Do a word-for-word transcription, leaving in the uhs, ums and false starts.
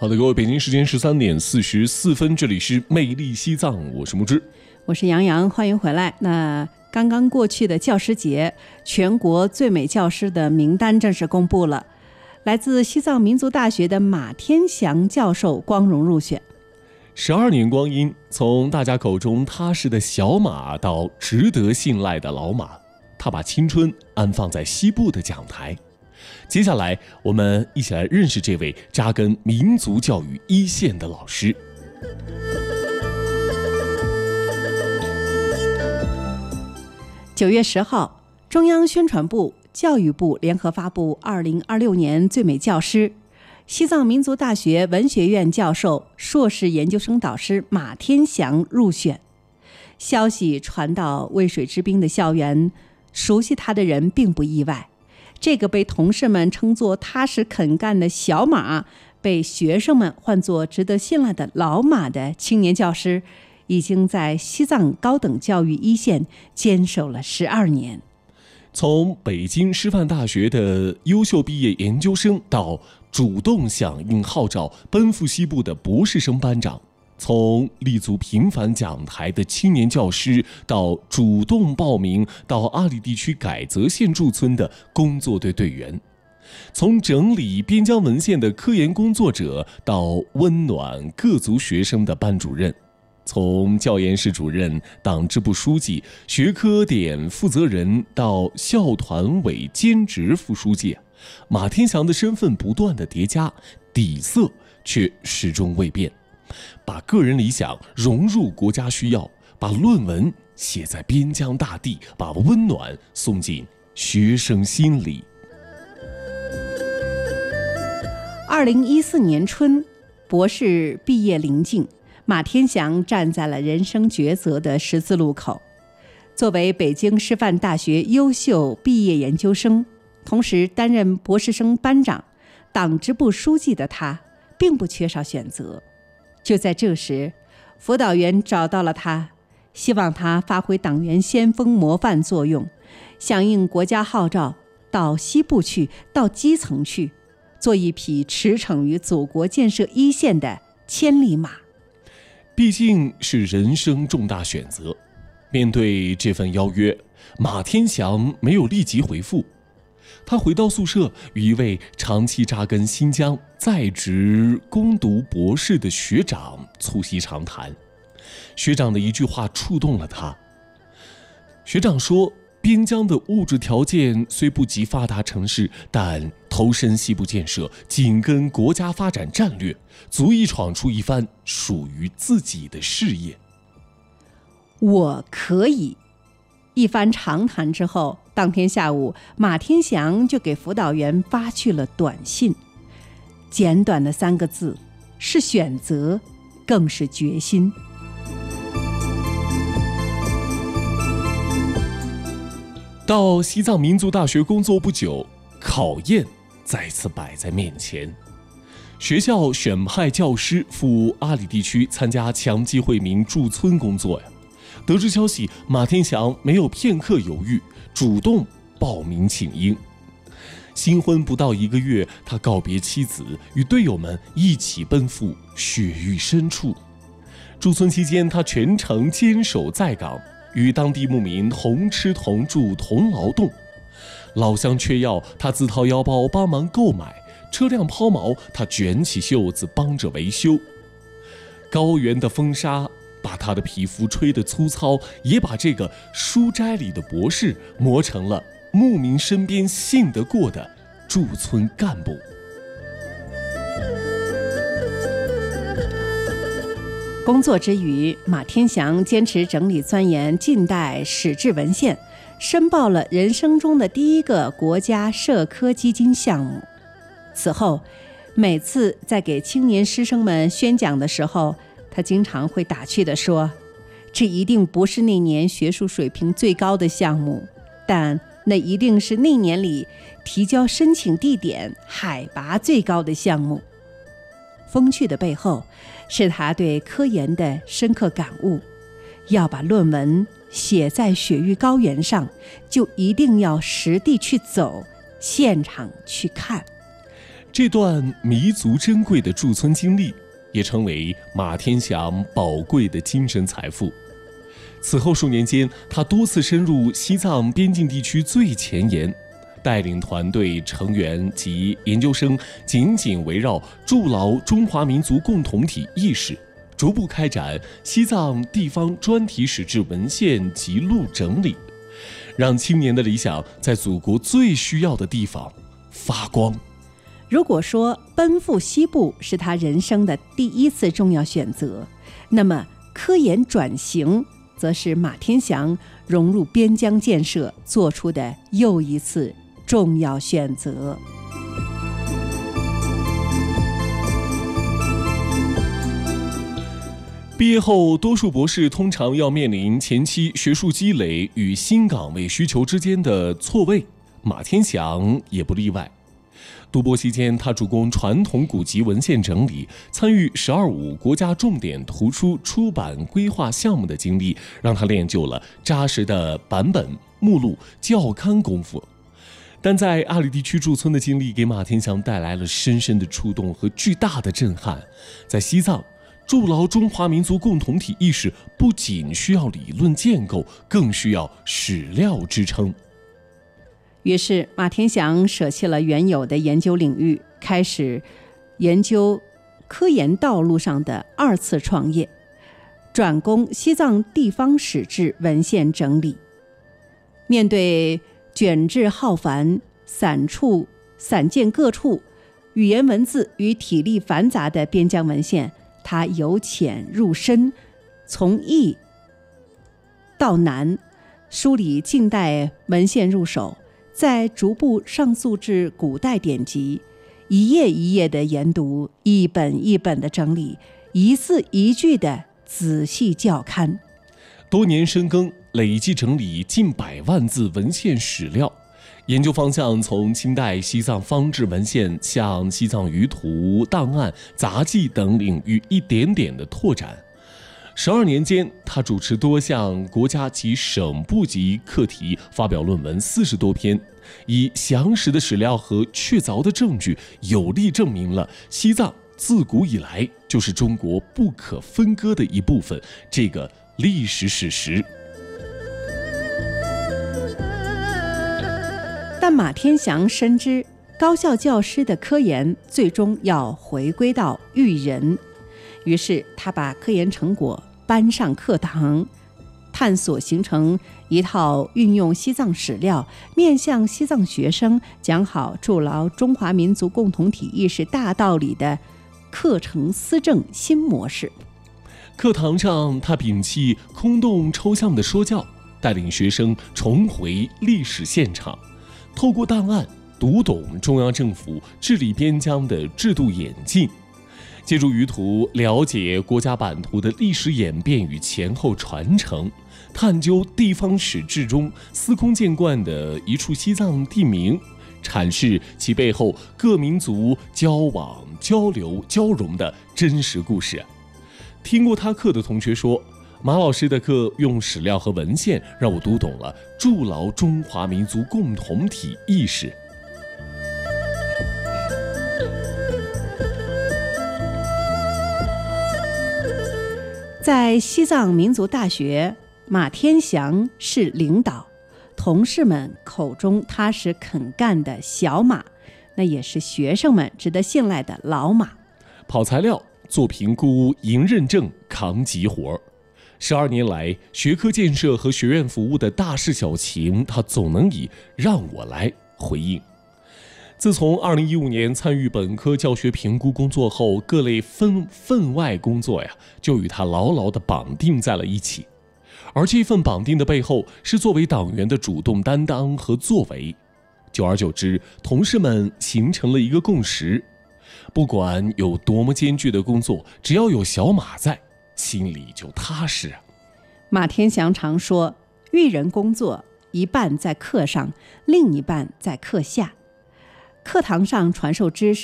好的，各位，北京时间十三点四十四分，这里是魅力西藏，我是木之， 我是杨洋，欢迎回来。那刚刚过去的教师节，全国最美教师的名单正式公布了，来自西藏民族大学的马天祥教授光荣入选。 十二年光阴，从大家口中踏实的小马到值得信赖的老马，他把青春安放在西部的讲台。接下来我们一起来认识这位扎根民族教育一线的老师。 九月十号，中央宣传部、教育部联合发布二零二六年最美教师，西藏民族大学文学院教授、硕士研究生导师马天祥入选。消息传到渭水之滨的校园，熟悉他的人并不意外。这个被同事们称作踏实肯干的小马，被学生们唤作值得信赖的老马的青年教师，已经在西藏高等教育一线坚守了十二年。 从北京师范大学的优秀毕业研究生，到主动响应号召奔赴西部的博士生班长，从立足平凡讲台的青年教师，到主动报名到阿里地区改则县驻村的工作队队员，从整理边疆文献的科研工作者，到温暖各族学生的班主任，从教研室主任、党支部书记、学科点负责人到校团委兼职副书记，马天祥的身份不断的叠加，底色却始终未变。把个人理想融入国家需要，把论文写在边疆大地，把温暖送进学生心里。 二零一四年春，博士毕业临近，马天祥站在了人生抉择的十字路口。作为北京师范大学优秀毕业研究生，同时担任博士生班长、党支部书记的他，并不缺少选择。就在这时，辅导员找到了他，希望他发挥党员先锋模范作用，响应国家号召，到西部去，到基层去，做一匹驰骋于祖国建设一线的千里马。 毕竟是人生重大选择，面对这份邀约，马天祥没有立即回复。他回到宿舍，与一位长期扎根新疆、在职攻读博士的学长促膝长谈。学长的一句话触动了他。学长说，边疆的物质条件虽不及发达城市，但投身西部建设，紧跟国家发展战略，足以闯出一番属于自己的事业。 我可以。一番长谈之后，当天下午，马天祥就给辅导员发去了短信。简短的三个字，是选择，更是决心。 到西藏民族大学工作不久，考验再次摆在面前。学校选派教师赴阿里地区参加强基惠民驻村工作呀。得知消息，马天祥没有片刻犹豫，主动报名请缨。新婚不到一个月，他告别妻子，与队友们一起奔赴雪域深处。驻村期间，他全程坚守在岗，与当地牧民同吃同住同劳动。老乡缺药，他自掏腰包帮忙购买；车辆抛锚，他卷起袖子帮着维修。高原的风沙把他的皮肤吹得粗糙，也把这个书斋里的博士磨成了牧民身边信得过的驻村干部。 工作之余，马天祥坚持整理钻研近代史志文献，申报了人生中的第一个国家社科基金项目。此后，每次在给青年师生们宣讲的时候，他经常会打趣地说，这一定不是那年学术水平最高的项目，但那一定是那年里提交申请地点海拔最高的项目。风趣的背后，是他对科研的深刻感悟，要把论文写在雪域高原上，就一定要实地去走，现场去看。 这段弥足珍贵的驻村经历，也成为马天祥宝贵的精神财富。此后数年间，他多次深入西藏边境地区最前沿，带领团队成员及研究生紧紧围绕筑牢中华民族共同体意识，逐步开展西藏地方专题史志文献辑录整理，让青年的理想在祖国最需要的地方发光。 如果说奔赴西部是他人生的第一次重要选择，那么科研转型则是马天祥融入边疆建设做出的又一次重要选择。 毕业后，多数博士通常要面临前期学术积累与新岗位需求之间的错位，马天祥也不例外。读博期间，他主攻传统古籍文献整理，参与“十二五”国家重点图书出版规划项目的经历，让他练就了扎实的版本、目录、校勘功夫。但在阿里地区驻村的经历给马天祥带来了深深的触动和巨大的震撼。在西藏，筑牢中华民族共同体意识不仅需要理论建构，更需要史料支撑。 于是马天祥舍弃了原有的研究领域，开始研究科研道路上的二次创业，转攻西藏地方史志文献整理。面对卷帙浩繁、散处散见各处、语言文字与体力繁杂的边疆文献，他由浅入深，从易到难，梳理近代文献入手，再逐步上溯至古代典籍，一页一页的研读，一本一本的整理，一字一句的仔细校勘。 多年深耕，累计整理近百万字文献史料，研究方向从清代西藏方志文献向西藏舆图、档案、杂记等领域一点点的拓展。十二年间，他主持多项国家及省部级课题，发表论文四十多篇，以详实的史料和确凿的证据，有力证明了西藏自古以来就是中国不可分割的一部分这个历史事实。 但马天祥深知，高校教师的科研最终要回归到育人，于是他把科研成果搬上课堂，探索形成一套运用西藏史料，面向西藏学生讲好筑牢中华民族共同体意识大道理的课程思政新模式。 课堂上，他摒弃空洞抽象的说教，带领学生重回历史现场，透过档案读懂中央政府治理边疆的制度演进，借助舆图了解国家版图的历史演变与前后传承，探究地方史志中司空见惯的一处西藏地名，阐释其背后各民族交往、交流、交融的真实故事。听过他课的同学说，马老师的课用史料和文献让我读懂了筑牢中华民族共同体意识。 在西藏民族大学，马天祥是领导，同事们口中他是肯干的小马，那也是学生们值得信赖的老马。 跑材料、做评估、赢认证、扛急活。十二年来，学科建设和学院服务的大事小情，他总能以让我来回应。自从二零一五年参与本科教学评估工作后，各类分分外工作呀，就与他牢牢地绑定在了一起。而这份绑定的背后，是作为党员的主动担当和作为。久而久之，同事们形成了一个共识：不管有多么艰巨的工作，只要有小马在，心里就踏实。 马天祥常说，育人工作一半在课上，另一半在课下。课堂上传授知识，